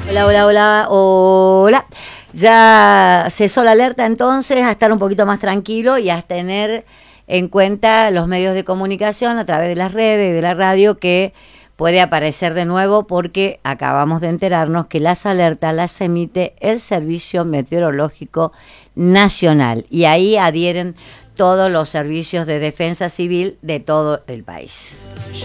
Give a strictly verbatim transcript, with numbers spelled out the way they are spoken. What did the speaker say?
Hola, hola, hola, hola. Ya cesó la alerta entonces, a estar un poquito más tranquilo y a tener en cuenta los medios de comunicación a través de las redes y de la radio que puede aparecer de nuevo porque acabamos de enterarnos que las alertas las emite el Servicio Meteorológico Nacional y ahí adhieren todos los servicios de defensa civil de todo el país.